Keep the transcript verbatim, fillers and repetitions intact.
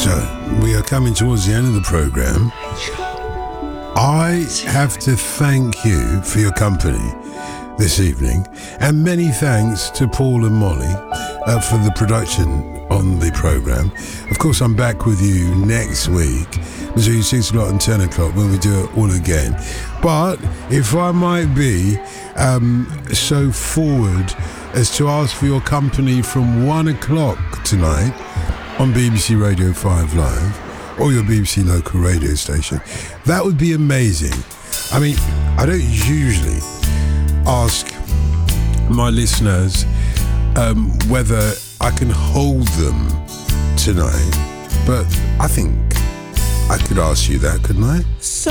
So, we are coming towards the end of the programme. I have to thank you for your company this evening, and many thanks to Paul and Molly uh, for the production on the programme. Of course, I'm back with you next week between six o'clock and ten o'clock when we do it all again. But if I might be um, so forward as to ask for your company from one o'clock tonight on B B C Radio five Live or your B B C local radio station, that would be amazing. I mean, I don't usually ask my listeners um, whether I can hold them tonight, but I think I could ask you that, couldn't I?